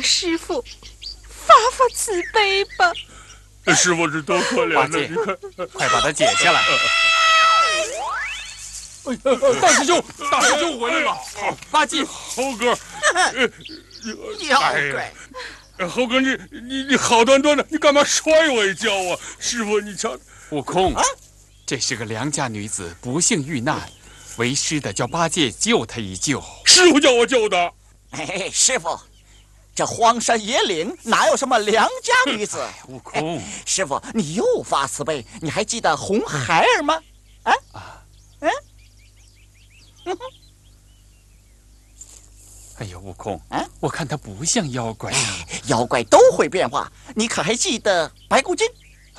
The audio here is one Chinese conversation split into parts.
师傅发慈悲吧。 师傅，这多可怜呢！你看， 快把他解下来。大师兄回来了！八戒， 猴哥， 妖怪！ 猴哥，你好端端的，你干嘛摔我一跤啊？师傅，你瞧， 悟空，这是个良家女子不幸遇难，为师的叫八戒救她一救。 师傅叫我救的。 哎，师傅，这荒山野岭哪有什么良家女子？ 悟空， 师傅，你又发慈悲，你还记得红孩儿吗？ 哎呀，悟空，我看他不像妖怪呀。 妖怪都会变化，你可还记得白骨精？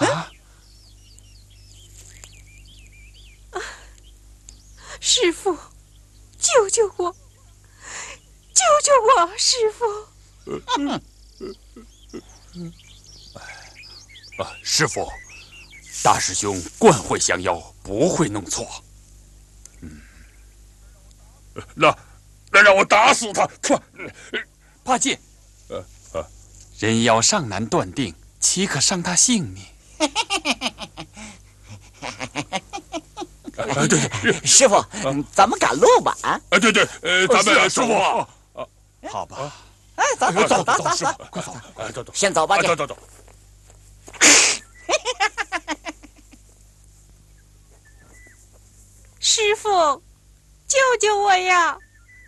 师傅，救救我！救救我，师傅！ 师傅，大师兄惯会降妖，不会弄错。 那让我打死他！快， 八戒，人妖尚难断定，岂可伤他性命？ 对， 师傅，咱们赶路吧！ 对，咱们师傅， 好吧。 走， 师傅，快走！ 走， 先走吧， 走。 师傅，救救我呀！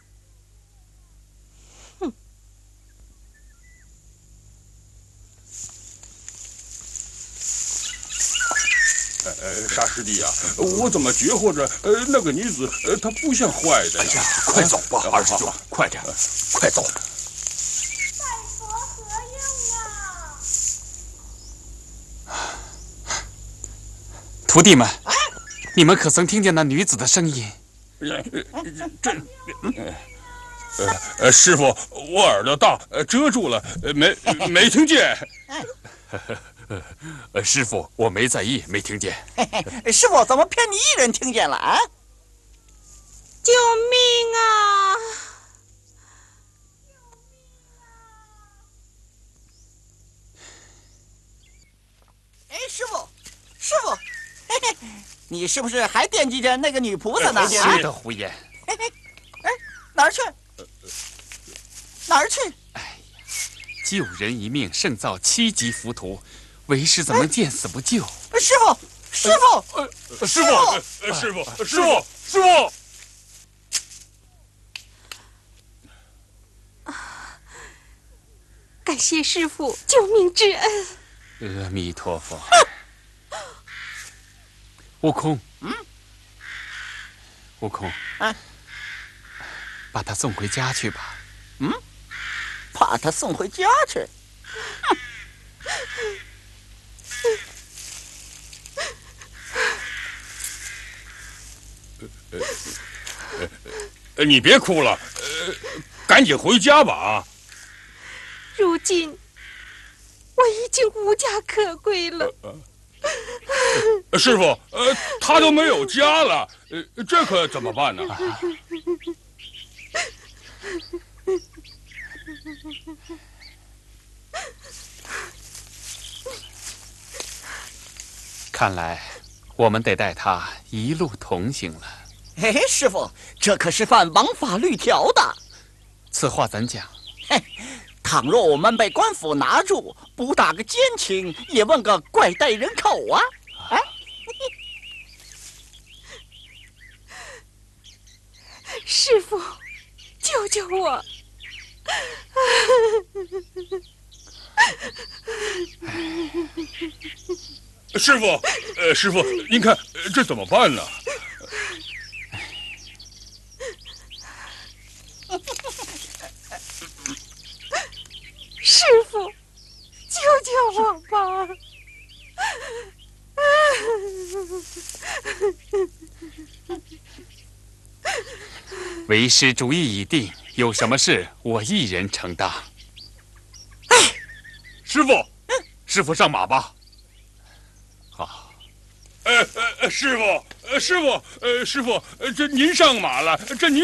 沙师弟啊，我怎么觉获着那个女子她不像坏的呀？ 快走吧，二师兄，快点，快走！ 拜佛何用啊？ 徒弟们，你们可曾听见那女子的声音？ 师傅，我耳朵大，遮住了，没听见。 师傅，我没在意，没听见。 师傅，怎么骗你一人听见了啊？ 救命啊！ 哎，师傅，你是不是还惦记着那个女菩萨呢？ 是的，胡言。 哪儿去？ 哎呀，救人一命胜造7级浮屠，为师怎能见死不救？ 师傅， 感谢师傅救命之恩。 阿弥陀佛。悟空，悟空，把他送回家去吧。 把他送回家去。 你别哭了，赶紧回家吧啊！ 如今我已经无家可归了。 师傅，他都没有家了，这可怎么办呢？ 看来我们得带他一路同行了。 哎，师傅，这可是犯王法律条的。 此话怎讲？ 倘若我们被官府拿住，不打个奸情，也问个怪带人口啊！ 师傅，救救我！ 师傅，您看这怎么办呢？ 师傅，救救我吧！ 为师主意已定，有什么事我一人承担。师傅上马吧。好。师傅，这您上马了，这您。